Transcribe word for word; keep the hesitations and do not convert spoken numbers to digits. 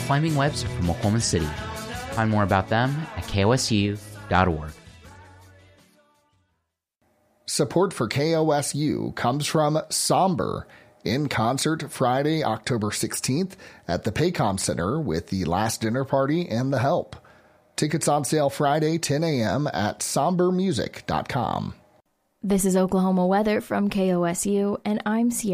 Flaming Lips from Oklahoma City. Find more about them at K O S U dot org. Support for K O S U comes from Somber, in concert Friday, October sixteenth at the Paycom Center with The Last Dinner Party and The Help. Tickets on sale Friday, ten a.m. at somber music dot com. This is Oklahoma weather from K O S U, and I'm Sierra.